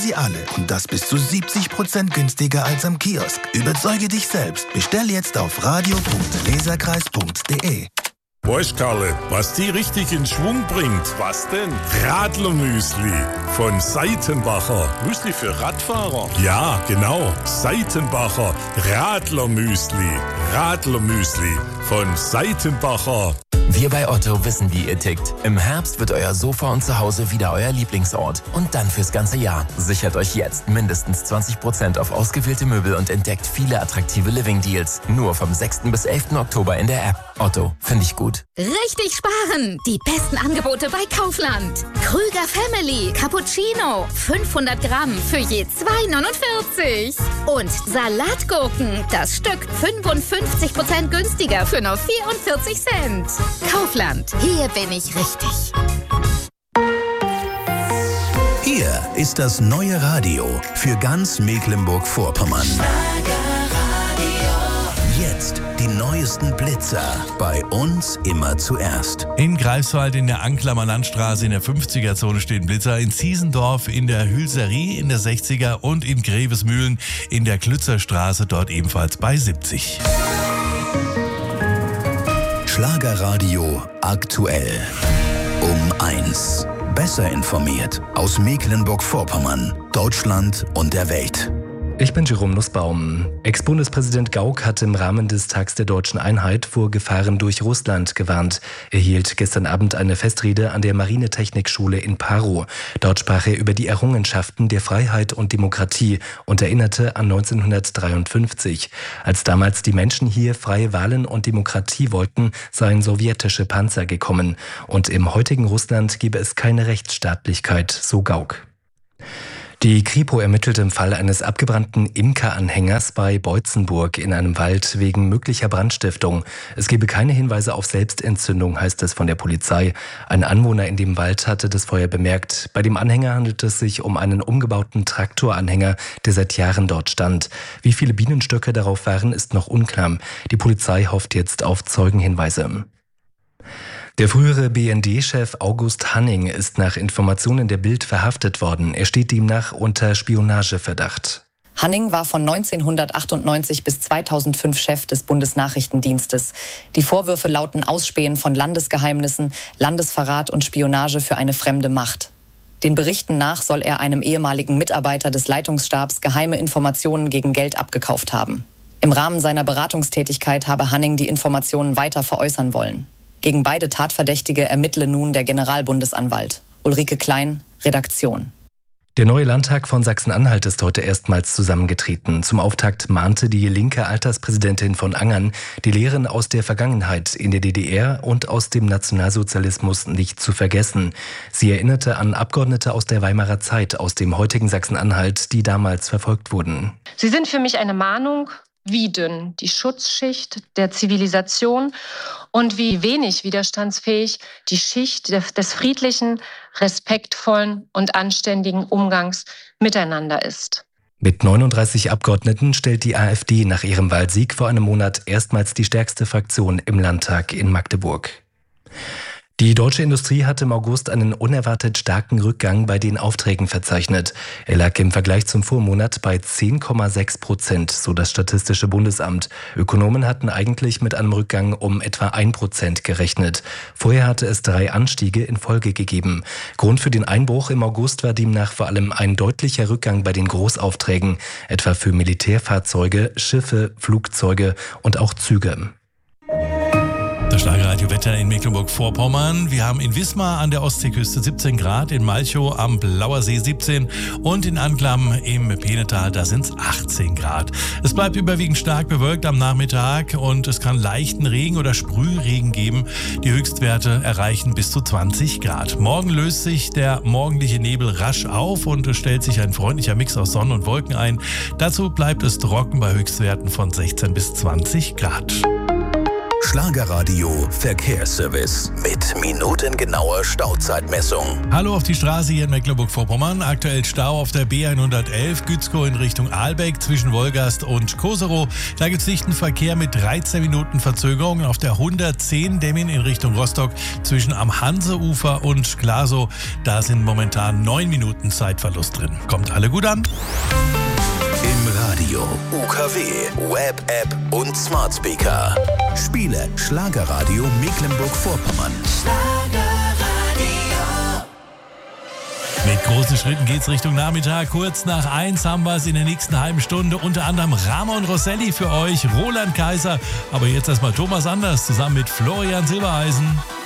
sie alle und das bis zu 70% günstiger als am Kiosk. Überzeuge dich selbst. Bestell jetzt auf radio.leserkreis.de. Weißt, Karle, was die richtig in Schwung bringt? Was denn? Radlermüsli von Seitenbacher. Müsli für Radfahrer? Ja, genau. Seitenbacher Radlermüsli. Radlermüsli von Seitenbacher. Wir bei Otto wissen, wie ihr tickt. Im Herbst wird euer Sofa und Zuhause wieder euer Lieblingsort. Und dann fürs ganze Jahr. Sichert euch jetzt mindestens 20% auf ausgewählte Möbel und entdeckt viele attraktive Living-Deals. Nur vom 6. bis 11. Oktober in der App. Otto, finde ich gut. Richtig sparen! Die besten Angebote bei Kaufland. Krüger Family Cappuccino. 500 Gramm für je 2,49. Und Salatgurken. Das Stück 55% günstiger für nur 44 Cent. Kaufland. Hier bin ich richtig. Hier ist das neue Radio für ganz Mecklenburg-Vorpommern. Jetzt die neuesten Blitzer. Bei uns immer zuerst. In Greifswald in der Anklamer Landstraße in der 50er-Zone stehen Blitzer. In Ziesendorf in der Hülserie in der 60er und in Grevesmühlen in der Klützerstraße dort ebenfalls bei 70. Schlagerradio aktuell. Um 1. Besser informiert aus Mecklenburg-Vorpommern, Deutschland und der Welt. Ich bin Jerome Nussbaum. Ex-Bundespräsident Gauck hat im Rahmen des Tags der Deutschen Einheit vor Gefahren durch Russland gewarnt. Er hielt gestern Abend eine Festrede an der Marinetechnikschule in Parow. Dort sprach er über die Errungenschaften der Freiheit und Demokratie und erinnerte an 1953. Als damals die Menschen hier freie Wahlen und Demokratie wollten, seien sowjetische Panzer gekommen. Und im heutigen Russland gebe es keine Rechtsstaatlichkeit, so Gauck. Die Kripo ermittelt im Fall eines abgebrannten Imker-Anhängers bei Beutzenburg in einem Wald wegen möglicher Brandstiftung. Es gebe keine Hinweise auf Selbstentzündung, heißt es von der Polizei. Ein Anwohner in dem Wald hatte das Feuer bemerkt. Bei dem Anhänger handelt es sich um einen umgebauten Traktoranhänger, der seit Jahren dort stand. Wie viele Bienenstöcke darauf waren, ist noch unklar. Die Polizei hofft jetzt auf Zeugenhinweise. Der frühere BND-Chef August Hanning ist nach Informationen der Bild verhaftet worden. Er steht demnach unter Spionageverdacht. Hanning war von 1998 bis 2005 Chef des Bundesnachrichtendienstes. Die Vorwürfe lauten Ausspähen von Landesgeheimnissen, Landesverrat und Spionage für eine fremde Macht. Den Berichten nach soll er einem ehemaligen Mitarbeiter des Leitungsstabs geheime Informationen gegen Geld abgekauft haben. Im Rahmen seiner Beratungstätigkeit habe Hanning die Informationen weiter veräußern wollen. Gegen beide Tatverdächtige ermittle nun der Generalbundesanwalt. Ulrike Klein, Redaktion. Der neue Landtag von Sachsen-Anhalt ist heute erstmals zusammengetreten. Zum Auftakt mahnte die linke Alterspräsidentin von Angern, die Lehren aus der Vergangenheit in der DDR und aus dem Nationalsozialismus nicht zu vergessen. Sie erinnerte an Abgeordnete aus der Weimarer Zeit, aus dem heutigen Sachsen-Anhalt, die damals verfolgt wurden. Sie sind für mich eine Mahnung, wie dünn die Schutzschicht der Zivilisation und wie wenig widerstandsfähig die Schicht des friedlichen, respektvollen und anständigen Umgangs miteinander ist. Mit 39 Abgeordneten stellt die AfD nach ihrem Wahlsieg vor einem Monat erstmals die stärkste Fraktion im Landtag in Magdeburg. Die deutsche Industrie hat im August einen unerwartet starken Rückgang bei den Aufträgen verzeichnet. Er lag im Vergleich zum Vormonat bei 10,6%, so das Statistische Bundesamt. Ökonomen hatten eigentlich mit einem Rückgang um etwa 1% gerechnet. Vorher hatte es 3 Anstiege in Folge gegeben. Grund für den Einbruch im August war demnach vor allem ein deutlicher Rückgang bei den Großaufträgen, etwa für Militärfahrzeuge, Schiffe, Flugzeuge und auch Züge. Das Schlagerradio-Wetter in Mecklenburg-Vorpommern. Wir haben in Wismar an der Ostseeküste 17 Grad, in Malchow am Blauer See 17 und in Anklam im Peenetal, da sind es 18 Grad. Es bleibt überwiegend stark bewölkt am Nachmittag und es kann leichten Regen oder Sprühregen geben. Die Höchstwerte erreichen bis zu 20 Grad. Morgen löst sich der morgendliche Nebel rasch auf und es stellt sich ein freundlicher Mix aus Sonne und Wolken ein. Dazu bleibt es trocken bei Höchstwerten von 16 bis 20 Grad. Schlagerradio Verkehrsservice mit minutengenauer Stauzeitmessung. Hallo auf die Straße hier in Mecklenburg-Vorpommern. Aktuell Stau auf der B111 Gützkow in Richtung Ahlbeck zwischen Wolgast und Koserow. Da gibt es dichten Verkehr mit 13 Minuten Verzögerung. Auf der 110 Demmin in Richtung Rostock zwischen am Hanseufer und Glasow. Da sind momentan 9 Minuten Zeitverlust drin. Kommt alle gut an. Im Radio, UKW, Web-App und Smart Speaker. Spiele Schlagerradio Mecklenburg-Vorpommern. Mit großen Schritten geht's Richtung Nachmittag. Kurz nach 1 haben wir es in der nächsten halben Stunde. Unter anderem Ramon Rosselli für euch, Roland Kaiser. Aber jetzt erstmal Thomas Anders zusammen mit Florian Silbereisen.